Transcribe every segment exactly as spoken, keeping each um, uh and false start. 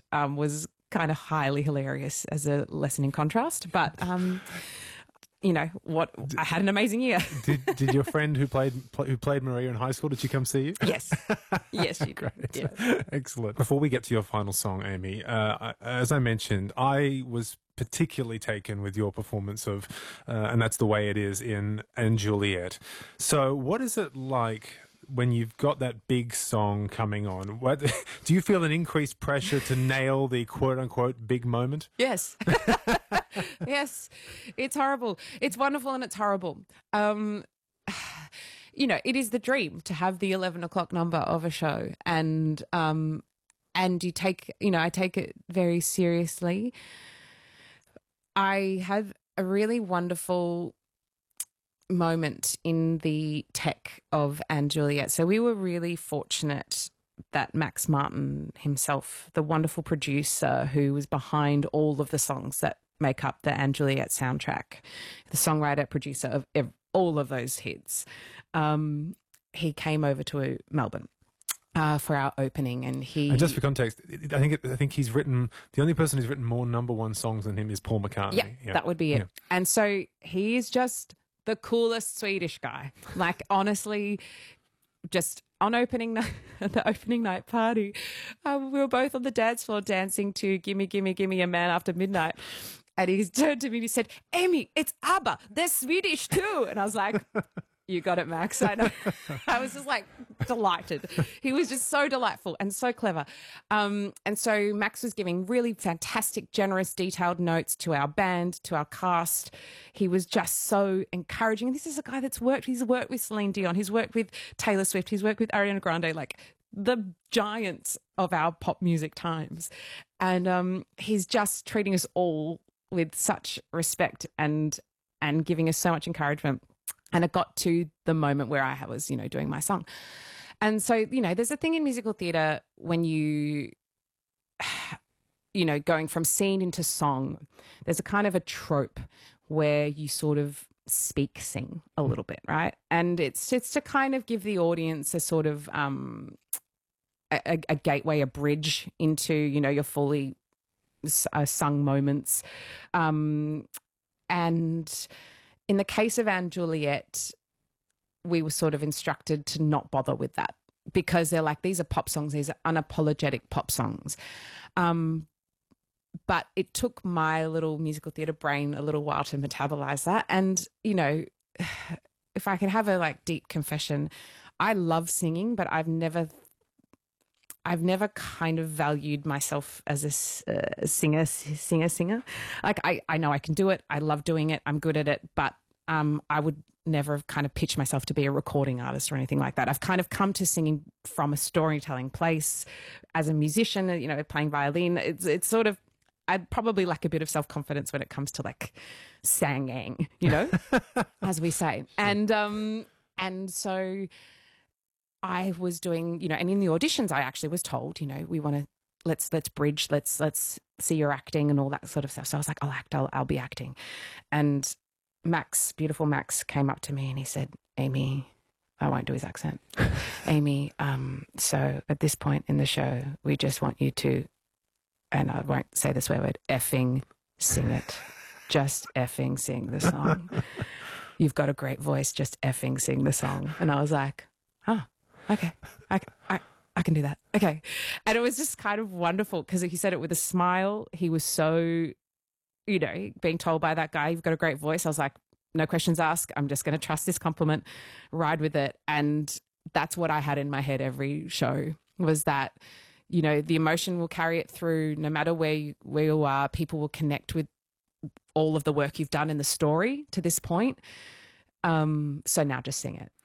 um, was kind of highly hilarious as a lesson in contrast. But, um, you know, what I had an amazing year. did Did your friend who played pl- who played Maria in high school, did she come see you? Yes. Yes, she did. Yes. Excellent. Before we get to your final song, Amy, uh, as I mentioned, I was particularly taken with your performance of, uh, and that's the way it is in and Juliet. So what is it like when you've got that big song coming on? What do you feel an increased pressure to nail the quote unquote big moment? Yes. Yes. It's horrible. It's wonderful and it's horrible. Um, you know, it is the dream to have the eleven o'clock number of a show, and, um, and you take, you know, I take it very seriously. I had a really wonderful moment in the tech of And Juliet. So we were really fortunate that Max Martin himself, the wonderful producer who was behind all of the songs that make up the And Juliet soundtrack, the songwriter, producer of ev- all of those hits, um, he came over to Melbourne. Uh, for our opening, and he and just for context, I think it, I think he's written, the only person who's written more number one songs than him is Paul McCartney. Yeah, yeah. that would be it. Yeah. And so he is just the coolest Swedish guy. Like, honestly, just on opening night, the opening night party, um, we were both on the dance floor dancing to "Gimme, Gimme, Gimme a Man After Midnight." And he turned to me and he said, "Amy, it's ABBA. They're Swedish too." And I was like, "You got it, Max." I know. I was just like delighted. He was just so delightful and so clever. Um, and so Max was giving really fantastic, generous, detailed notes to our band, to our cast. He was just so encouraging. And this is a guy that's worked, he's worked with Celine Dion, he's worked with Taylor Swift, he's worked with Ariana Grande, like the giants of our pop music times. And um, he's just treating us all with such respect and and giving us so much encouragement. And it got to the moment where I was, you know, doing my song. And so, you know, there's a thing in musical theatre when you, you know, going from scene into song, there's a kind of a trope where you sort of speak sing a little bit, right? And it's it's to kind of give the audience a sort of um, a, a gateway, a bridge into, you know, your fully uh, sung moments. Um, and in the case of And Juliet, we were sort of instructed to not bother with that because they're like, these are pop songs, these are unapologetic pop songs. Um, but it took my little musical theatre brain a little while to metabolize that. And, you know, if I can have a like deep confession, I love singing, but I've never I've never kind of valued myself as a uh, singer, singer, singer. Like I, I know I can do it. I love doing it. I'm good at it. But um, I would never have kind of pitched myself to be a recording artist or anything like that. I've kind of come to singing from a storytelling place as a musician, you know, playing violin. It's, it's sort of, I'd probably lack a bit of self-confidence when it comes to like singing, you know, as we say. And, um, and so I was doing, you know, and in the auditions, I actually was told, you know, we want to, let's, let's bridge, let's, let's see your acting and all that sort of stuff. So I was like, I'll act, I'll, I'll be acting. And Max, beautiful Max, came up to me and he said, Amy, I won't do his accent. Amy, um, so at this point in the show, we just want you to, and I won't say the swear word, effing sing it. Just effing sing the song. You've got a great voice, just effing sing the song. And I was like, oh, okay, I, I, I can do that. Okay. And it was just kind of wonderful because he said it with a smile. He was so, you know, being told by that guy, you've got a great voice. I was like, no questions asked. I'm just going to trust this compliment, ride with it. And that's what I had in my head every show was that, you know, the emotion will carry it through no matter where you, where you are. People will connect with all of the work you've done in the story to this point. Um, so now just sing it.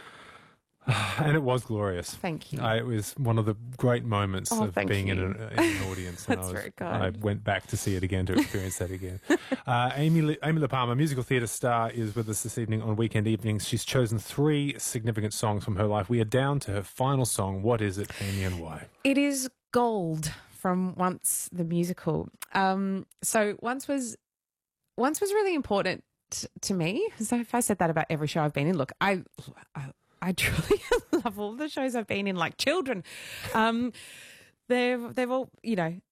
And it was glorious. Thank you. I, it was one of the great moments oh, of being in, a, in an audience. That's and I was, very kind. I went back to see it again to experience that again. Uh, Amy, Amy La Palmer, musical theatre star, is with us this evening on Weekend Evenings. She's chosen three significant songs from her life. We are down to her final song. What is it, Amy, and why? It is Gold from Once the Musical. Um, so Once was Once was really important t- to me. So if I said that about every show I've been in, look, I... I I truly love all the shows I've been in, like Children. Um, they've they've all, you know,